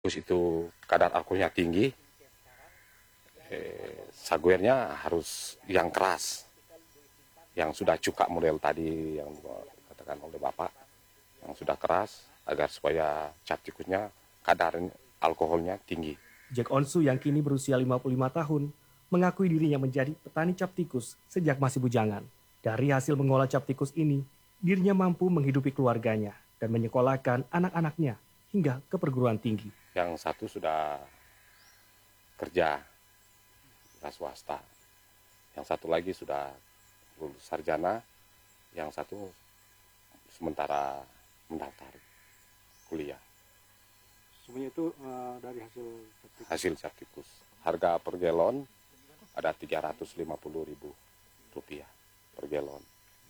Terus itu kadar alkoholnya tinggi, saguernya harus yang keras, yang sudah cuka model tadi yang katakan oleh Bapak, yang sudah keras agar supaya cap tikusnya kadar alkoholnya tinggi. Jack Onsu yang kini berusia 55 tahun mengakui dirinya menjadi petani cap tikus sejak masih bujangan. Dari hasil mengolah cap tikus ini, dirinya mampu menghidupi keluarganya dan menyekolahkan anak-anaknya hingga ke perguruan tinggi. Yang satu sudah kerja swasta, yang satu lagi sudah lulus sarjana, yang satu sementara mendaftar kuliah. Semuanya itu dari hasil cap tikus. Harga per galon ada Rp350.000 per galon.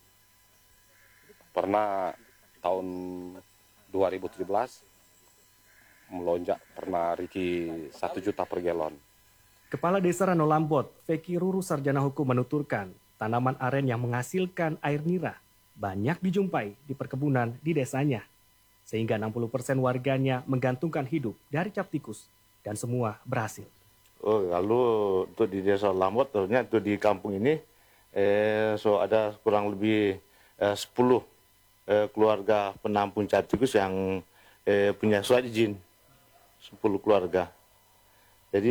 Pernah tahun 2017 melonjak, pernah Riki 1 juta per galon. Kepala Desa Ranolambot, Feki Ruru Sarjana Hukum menuturkan, tanaman aren yang menghasilkan air nira banyak dijumpai di perkebunan di desanya. Sehingga 60% warganya menggantungkan hidup dari cap tikus dan semua berhasil. Oh, lalu untuk di Desa Lambot, terusnya itu di kampung ini ada kurang lebih 10 keluarga penampung cap tikus yang punya surat izin, 10 keluarga. Jadi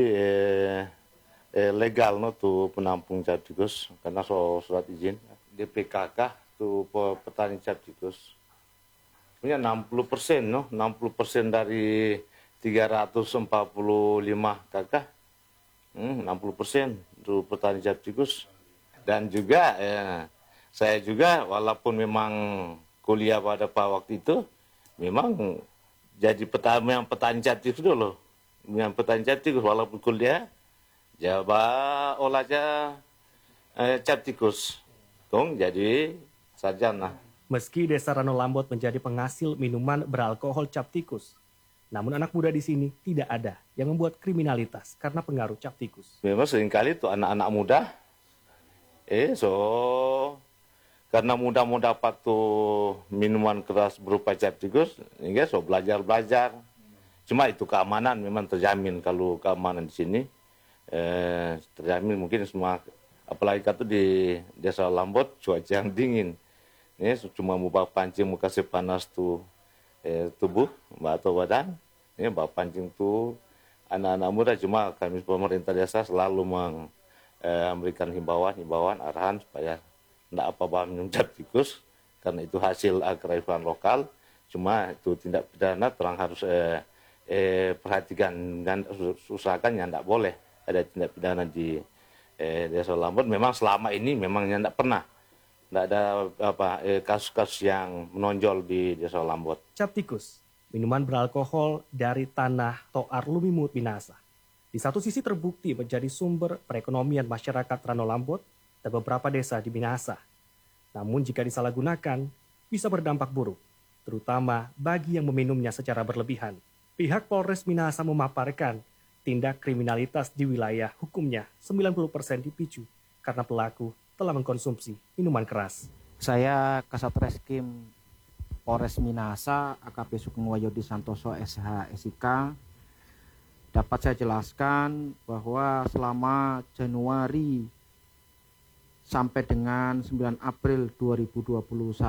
legal tuh penampung cap tikus karena surat izin. DPKK tuh petani cap tikus punya 60%, 60% dari 345 kakak, 60% untuk petani cap tikus. Dan juga saya juga walaupun memang kuliah pada waktu itu, memang jadi petani cap tikus dulu. Yang petani cap tikus walaupun kuliah, coba olah aja cap tikus. Jadi sarjana. Meski Desa Ranolambot menjadi penghasil minuman beralkohol cap tikus, namun anak muda di sini tidak ada yang membuat kriminalitas karena pengaruh cap tikus. Memang seringkali tuh anak-anak muda, karena mudah mau dapat tuh minuman keras berupa cap tikus, hingga belajar. Cuma itu keamanan memang terjamin, kalau keamanan di sini terjamin mungkin semua, apalagi kata di Desa Lambot cuaca yang dingin. Ini cuma mau bawa pancing, mau kasih panas tuh tubuh atau badan. Ini bawa pancing tuh anak-anak muda, cuma kami pemerintah desa selalu memberikan himbauan, arahan supaya tidak apa-apa minum cap tikus, karena itu hasil kearifan lokal. Cuma itu tindak pidana terang harus perhatikan dan usahakan yang tidak boleh ada tindak pidana di Desa Lambot. Memang selama ini memangnya tidak pernah. Tidak ada kasus-kasus yang menonjol di Desa Lambot. Cap tikus, minuman beralkohol dari tanah Toar Lumimut Minasa. Di satu sisi terbukti menjadi sumber perekonomian masyarakat Ranolambot dan beberapa desa di Minasa. Namun jika disalahgunakan, bisa berdampak buruk, terutama bagi yang meminumnya secara berlebihan. Pihak Polres Minasa memaparkan tindak kriminalitas di wilayah hukumnya 90% dipicu karena pelaku telah mengkonsumsi minuman keras. Saya Kasat Reskrim Polres Minasa, AKP Sugeng Wahyudi Santoso SH SIK. Dapat saya jelaskan bahwa selama Januari sampai dengan 9 April 2021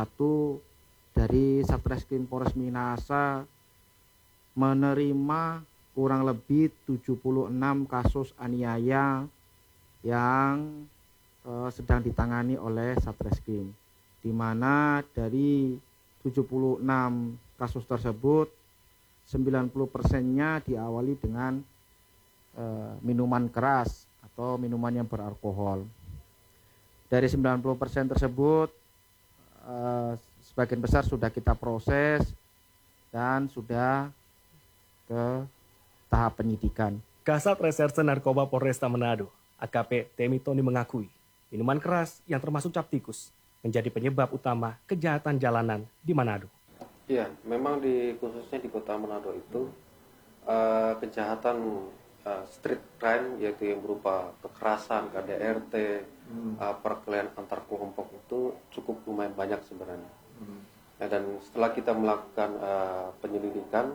dari Satreskrim Polres Minasa menerima kurang lebih 76 kasus aniaya yang sedang ditangani oleh Satreskrim, di mana dari 76 kasus tersebut 90%-nya diawali dengan minuman keras atau minuman yang beralkohol. Dari 90% tersebut sebagian besar sudah kita proses dan sudah ke tahap penyidikan. Kasat Reserse Narkoba Polresta Manado, AKP Temi Tony mengakui minuman keras yang termasuk cap tikus menjadi penyebab utama kejahatan jalanan di Manado. Iya, memang khususnya di kota Manado itu kejahatan street crime, yaitu yang berupa kekerasan, KDRT, perkelahian antar kelompok itu cukup lumayan banyak sebenarnya. Dan setelah kita melakukan penyelidikan,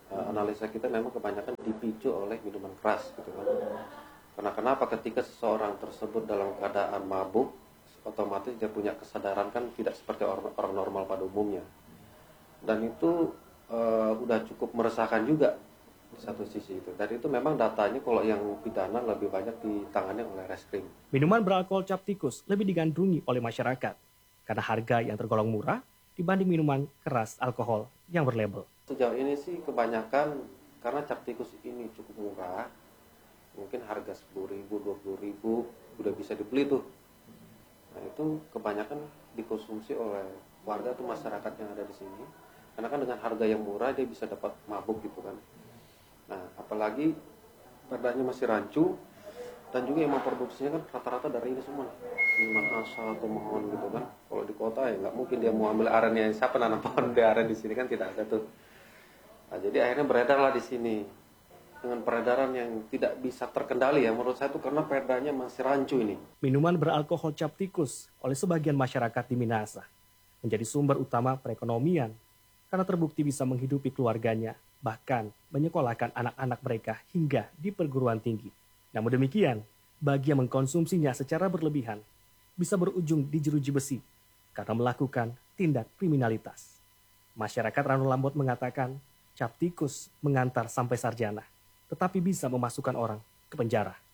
analisa kita memang kebanyakan dipicu oleh minuman keras gitu kan. Karena kenapa ketika seseorang tersebut dalam keadaan mabuk, otomatis dia punya kesadaran kan tidak seperti orang normal pada umumnya. Dan itu udah cukup meresahkan juga di satu sisi itu. Dan itu memang datanya kalau yang pidana lebih banyak ditangani oleh reskrim. Minuman beralkohol cap tikus lebih digandrungi oleh masyarakat karena harga yang tergolong murah dibanding minuman keras alkohol yang berlabel. Sejauh ini sih kebanyakan karena cap tikus ini cukup murah, mungkin harga 10.000, 20.000 udah bisa dibeli tuh. Nah itu kebanyakan dikonsumsi oleh warga atau masyarakat yang ada di sini. Karena kan dengan harga yang murah dia bisa dapat mabuk gitu kan. Nah apalagi perdanya masih rancu dan juga yang memproduksinya kan rata-rata dari ini semua nih. Minuman asal atau mohon gitu kan. Kalau di kota ya nggak mungkin dia mau ambil arennya, siapa nanam pohon di aren di sini kan tidak ada tuh. Nah, jadi akhirnya beredarlah di sini dengan peredaran yang tidak bisa terkendali ya menurut saya itu karena perdanya masih rancu ini. Minuman beralkohol cap tikus oleh sebagian masyarakat di Minahasa menjadi sumber utama perekonomian karena terbukti bisa menghidupi keluarganya, bahkan menyekolahkan anak-anak mereka hingga di perguruan tinggi. Namun demikian, bagi yang mengkonsumsinya secara berlebihan, bisa berujung di jeruji besi karena melakukan tindak kriminalitas. Masyarakat Rano Lambot mengatakan, cap tikus mengantar sampai sarjana, tetapi bisa memasukkan orang ke penjara.